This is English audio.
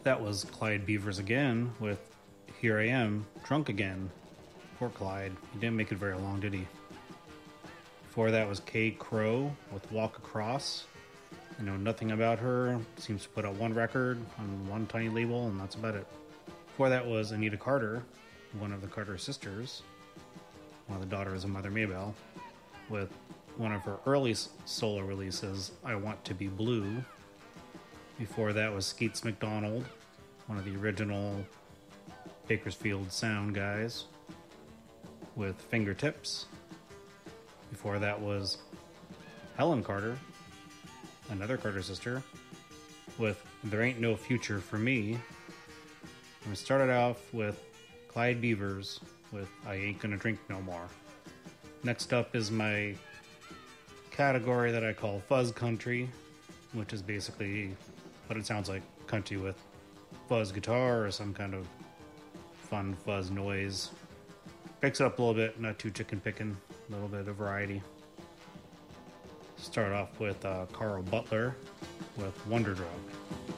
That was Clyde Beavers again with Here I Am, Drunk Again. Poor Clyde. He didn't make it very long, did he? Before that was Kay Crow with Walk Across. I know nothing about her. Seems to put out one record on one tiny label, and that's about it. Before that was Anita Carter, one of the Carter sisters, one of the daughters of Mother Maybelle, with one of her early solo releases, I Want to Be Blue. Before that was Skeets McDonald, one of the original Bakersfield Sound guys, with Fingertips. Before that was Helen Carter, another Carter sister, with There Ain't No Future for Me. And we started off with Clyde Beavers with I Ain't Gonna Drink No More. Next up is my category that I call Fuzz Country, which is basically what it sounds like, country with fuzz guitar or some kind of fun fuzz noise. Picks it up a little bit, not too chicken picking, a little bit of variety. Start off with Carl Butler with Wonder Drug.